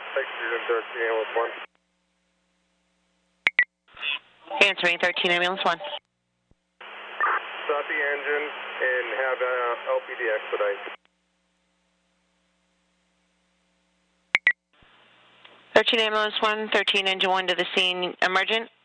13 ambulance 1. Answering 13 ambulance 1. Stop the engine and have LPD expedite. 13 ambulance 1, 13 engine 1 to the scene, emergent.